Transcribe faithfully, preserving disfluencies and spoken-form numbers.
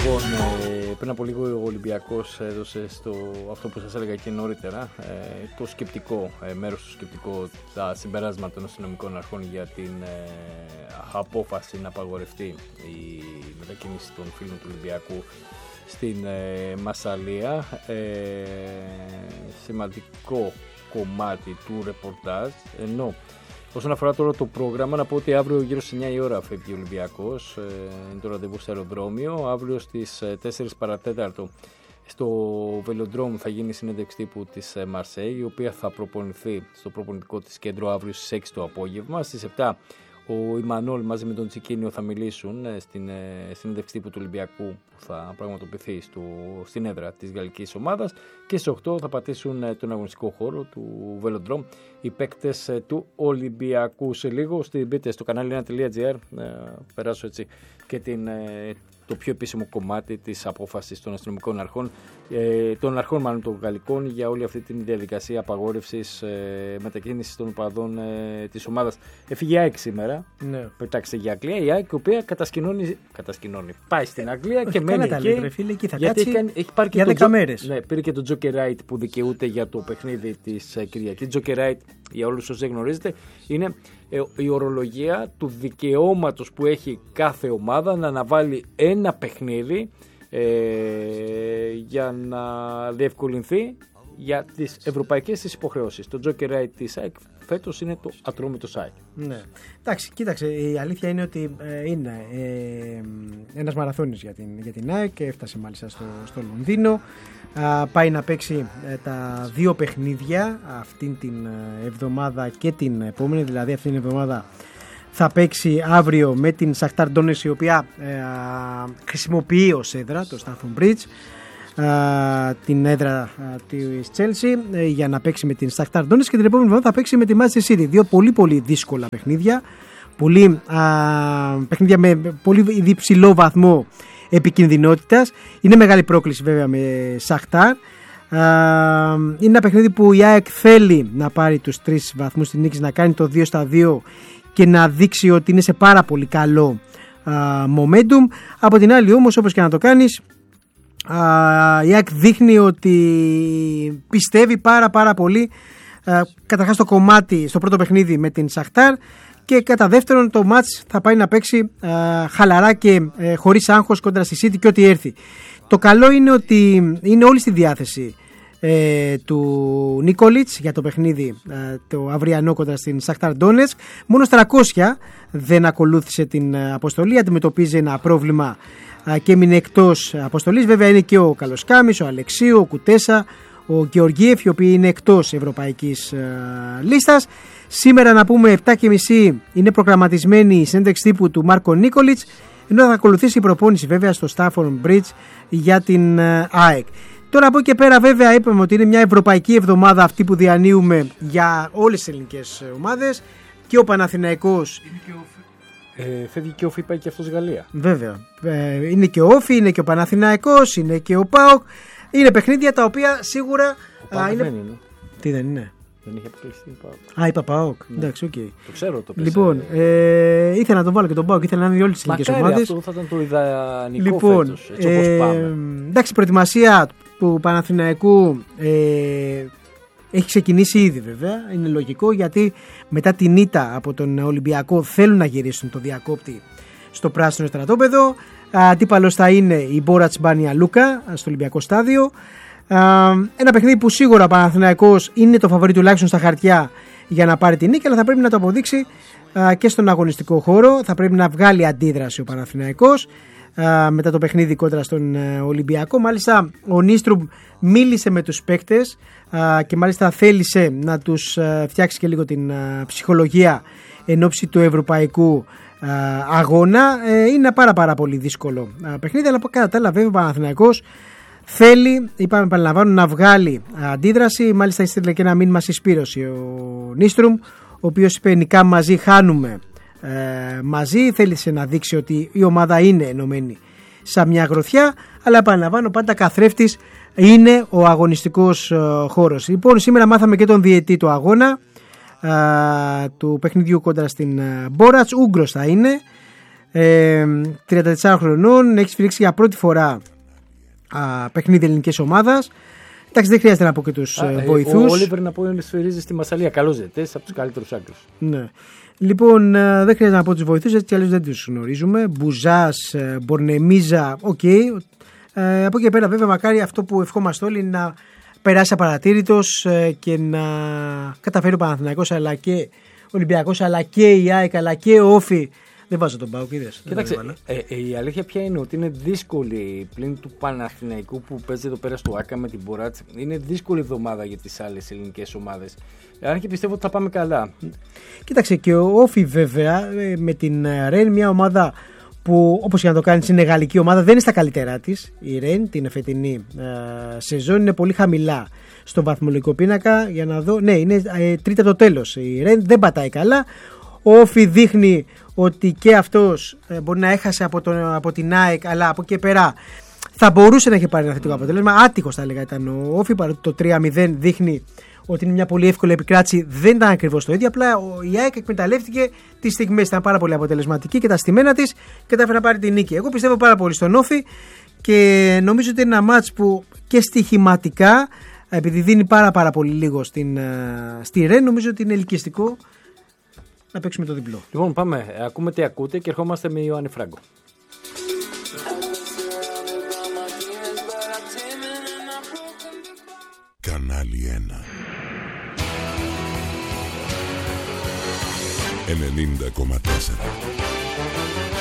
Λοιπόν, ε, πριν από λίγο ο Ολυμπιακός έδωσε στο, αυτό που σας έλεγα και νωρίτερα, ε, το σκεπτικό, ε, μέρος του σκεπτικό, τα συμπεράσματα των αστυνομικών αρχών για την ε, απόφαση να απαγορευτεί η μετακίνηση των φίλων του Ολυμπιακού στην ε, Μασσαλία. Ε, σημαντικό κομμάτι του ρεπορτάζ, ενώ όσον αφορά τώρα το πρόγραμμα, να πω ότι αύριο γύρω στις εννιά η ώρα φεύγει ο Ολυμπιακός, ε, είναι το ραντεβού στο αεροδρόμιο. Αύριο στις τέσσερις παρά τέταρτο στο Βελοντρόμ θα γίνει η συνέντευξη τύπου της Μαρσέη, η οποία θα προπονηθεί στο προπονητικό της κέντρο αύριο στις έξι το απόγευμα. Στις επτά ο Ιμανόλ μαζί με τον Τσικίνιο θα μιλήσουν στην συνέντευξη τύπου του Ολυμπιακού που θα πραγματοποιηθεί στο, στην έδρα της γαλλικής ομάδας, και στις οκτώ θα πατήσουν τον αγωνιστικό χώρο του Velodrome οι παίκτες του Ολυμπιακού. Σε λίγο στην μπείτε στο κανάλι ένα τελεία τζι άρ, περάσω έτσι και την, το πιο επίσημο κομμάτι της απόφασης των αστυνομικών αρχών, ε, των αρχών μάλλον των γαλλικών, για όλη αυτή τη διαδικασία απαγόρευσης ε, μετακίνησης των οπαδών ε, της ομάδας. Έφυγε η ΑΕΚ σήμερα, ναι. Πετάξτε για Αγγλία, η ΑΕΚ η οποία κατασκηνώνει, κατασκηνώνει. Πάει στην Αγγλία και μένει εκεί, φίλε, εκεί θα γιατί κάτσει έχει, έχει πάρει και για δέκα μέρες. Ναι, πήρε και τον Joker Right που δικαιούται για το παιχνίδι της ε, Κυριακής. Joker Right, για όλους όσους δεν γνωρίζετε, είναι ε, η ορολογία του δικαιώματος που έχει κάθε ομάδα να αναβάλει ένα παιχνίδι ε, για να διευκολυνθεί για τις ευρωπαϊκές της υποχρεώσεις. Το Joker Right της ΑΕΚ φέτος είναι το ατρόμητο site. Ναι. Εντάξει, κοίταξε, η αλήθεια είναι ότι ε, είναι ε, ένας μαραθώνιος για την, για την ΑΕΚ και έφτασε μάλιστα στο, στο Λονδίνο. Α, πάει να παίξει ε, τα δύο παιχνίδια αυτήν την ε, εβδομάδα και την επόμενη, δηλαδή αυτήν την εβδομάδα θα παίξει αύριο με την Σαχτάρ Ντόνετσκ, η οποία ε, χρησιμοποιεί ως έδρα το Stamford Bridge, ε, την έδρα ε, της Chelsea, ε, για να παίξει με την Σαχτάρ Ντόνετσκ, και την επόμενη εβδομάδα θα παίξει με τη Manchester City. Δύο πολύ πολύ δύσκολα παιχνίδια, πολύ, ε, παιχνίδια με πολύ υψηλό βαθμό επικινδυνότητας. Είναι μεγάλη πρόκληση βέβαια με Σαχτάρ. Είναι ένα παιχνίδι που η ΑΕΚ θέλει να πάρει τους τρεις βαθμούς στην νίκη, να κάνει το δύο στα δύο και να δείξει ότι είναι σε πάρα πολύ καλό α, momentum. Από την άλλη όμως, όπως και να το κάνεις, α, η ΑΕΚ δείχνει ότι πιστεύει πάρα πάρα πολύ α, καταρχάς στο κομμάτι, στο πρώτο παιχνίδι με την Σαχτάρ, και κατά δεύτερον το μάτς θα πάει να παίξει α, χαλαρά και ε, χωρίς άγχος κόντρα στη City και ό,τι έρθει. Το καλό είναι ότι είναι όλοι στη διάθεση ε, του Νίκολιτς για το παιχνίδι ε, το αυριανό κοντρα στην Σαχτάρ Ντόνετσκ. Μόνο τριακόσια δεν ακολούθησε την αποστολή, αντιμετωπίζει ένα πρόβλημα ε, και έμεινε εκτός αποστολής. Βέβαια είναι και ο Καλοσκάμης, ο Αλεξίου, ο Κουτέσα, ο Γεωργίεφ, οι οποίοι είναι εκτός ευρωπαϊκής ε, λίστας. Σήμερα να πούμε επτά και μισή είναι προγραμματισμένη η συνέντευξη τύπου του Μάρκο Νίκολιτς, ενώ θα ακολουθήσει η προπόνηση βέβαια στο Stamford Bridge για την ΑΕΚ. Τώρα από εκεί και πέρα βέβαια είπαμε ότι είναι μια ευρωπαϊκή εβδομάδα αυτή που διανύουμε για όλες τις ελληνικές ομάδες, και ο Παναθηναϊκός ε, φεύγει και ο Όφη, πάει και αυτός Γαλλία. Βέβαια, ε, είναι και ο Όφη, είναι και ο Παναθηναϊκός, είναι και ο ΠΑΟΚ. Είναι παιχνίδια τα οποία σίγουρα α, είναι... είναι. Τι δεν είναι? Δεν είχε αποκλειστεί η ΠΑΟΚ. Α, είπα ΠΑΟΚ. Ναι. Εντάξει, οκ. Okay. Το ξέρω το πες. Λοιπόν, ε, ήθελα να τον βάλω και τον ΠΑΟΚ, ήθελα να είναι όλες τις ελληνικές ομάδες. Αυτό θα ήταν το ιδανικό λοιπόν, φέτος, έτσι όπως ε, πάμε. Εντάξει, η προετοιμασία του Παναθηναϊκού ε, έχει ξεκινήσει ήδη βέβαια. Είναι λογικό, γιατί μετά την ήττα από τον Ολυμπιακό θέλουν να γυρίσουν το διακόπτη στο πράσινο στρατόπεδο. Αντίπαλος θα είναι η Μπόρατς Μπάνια Λούκα στο Ολυμπιακό στάδιο. Ένα παιχνίδι που σίγουρα ο Παναθηναϊκός είναι το φαβορί τουλάχιστον στα χαρτιά για να πάρει την νίκη, αλλά θα πρέπει να το αποδείξει και στον αγωνιστικό χώρο. Θα πρέπει να βγάλει αντίδραση ο Παναθηναϊκός μετά το παιχνίδι κόντρα στον Ολυμπιακό. Μάλιστα ο Νίστρουμ μίλησε με τους παίκτες και μάλιστα θέλησε να τους φτιάξει και λίγο την ψυχολογία εν ώψη του ευρωπαϊκού αγώνα. Είναι ένα πάρα πάρα πολύ δύσκολο παιχνίδι, αλλά κατά τα άλλα βέβαια ο Παναθηναϊκός θέλει, είπαμε επαναλαμβάνω, να βγάλει αντίδραση. Μάλιστα έστειλε και ένα μήνυμα συσπήρωση ο Νίστρουμ, ο οποίος είπε νικά μαζί χάνουμε ε, μαζί. Θέλησε να δείξει ότι η ομάδα είναι ενωμένη σαν μια γροθιά, αλλά επαναλαμβάνω πάντα καθρέφτης είναι ο αγωνιστικός ε, χώρος. Λοιπόν, σήμερα μάθαμε και τον διαιτή του αγώνα ε, του παιχνιδιού κόντρα στην ε, Μπόρατς. Ούγκρος θα είναι. Ε, τριάντα τέσσερα χρονών, έχει σφυρίξει για πρώτη φορά α, παιχνίδι ελληνικής ομάδας. Εντάξει, δεν χρειάζεται να πω και τους ε, βοηθούς. Ο Όλιβερ να πω ότι σφυρίζει στη Μασσαλία. Καλός ζετές, από τους καλύτερους άκρους. Ναι. Λοιπόν, ε, δεν χρειάζεται να πω τους βοηθούς, έτσι κι αλλιώς δεν τους γνωρίζουμε. Μπουζάς, ε, Μπορνεμίζα, οκ. Okay. Ε, από εκεί πέρα, βέβαια, μακάρι αυτό που ευχόμαστε όλοι να περάσει απαρατήρητος ε, και να καταφέρει ο Παναθηναϊκός αλλά και ο Ολυμπιακός αλλά και η ΑΕΚ αλλά και ο Όφη. Δεν βάζω τον Πάοκ, είδες. Κοίταξε, ε, ε, η αλήθεια ποια είναι ότι είναι δύσκολη πλην του Παναθηναϊκού που παίζει εδώ πέρα στο Άκα με την Μποράτση. Είναι δύσκολη εβδομάδα για τις άλλες ελληνικές ομάδες. Αν και πιστεύω ότι θα πάμε καλά. Κοίταξε, και ο Όφη βέβαια με την Ρεν, μια ομάδα που όπως και να το κάνεις είναι γαλλική ομάδα, δεν είναι στα καλύτερά της. Η Ρεν την φετινή ε, σεζόν είναι πολύ χαμηλά στον βαθμολογικό πίνακα. Για να δω, ναι, είναι ε, τρίτη από το τέλος. Η Ρεν δεν πατάει καλά. Ο Όφη δείχνει ότι και αυτός ε, μπορεί να έχασε από, τον, από την ΑΕΚ, αλλά από εκεί πέρα θα μπορούσε να έχει πάρει ένα θετικό αποτέλεσμα. Άτυχος θα έλεγα ήταν ο Όφη, παρότι το τρία μηδέν δείχνει ότι είναι μια πολύ εύκολη επικράτηση. Δεν ήταν ακριβώς το ίδιο. Απλά η ΑΕΚ εκμεταλλεύτηκε τις στιγμές, ήταν πάρα πολύ αποτελεσματική και τα στημένα της και τα έφερε να πάρει την νίκη. Εγώ πιστεύω πάρα πολύ στον Όφη και νομίζω ότι είναι ένα μάτς που και στοιχηματικά, επειδή δίνει πάρα, πάρα πολύ λίγο στην, στη Ρεν, νομίζω ότι είναι ελκυστικό να παίξουμε το διπλό. Λοιπόν, πάμε. Ακούμε τι ακούτε και ερχόμαστε με Ιωάννη Φράγκο. Κανάλι ένα ενενήντα κόμμα τέσσερα